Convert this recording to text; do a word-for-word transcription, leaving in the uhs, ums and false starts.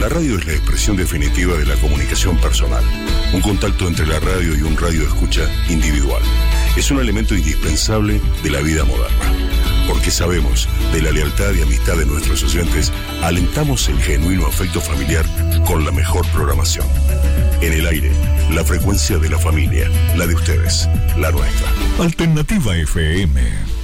La radio es la expresión definitiva de la comunicación personal, un contacto entre la radio y un radio escucha individual. Es un elemento indispensable de la vida moderna. Porque sabemos de la lealtad y amistad de nuestros oyentes, alentamos el genuino afecto familiar con la mejor programación. En el aire, la frecuencia de la familia, la de ustedes, la nuestra. Alternativa F M.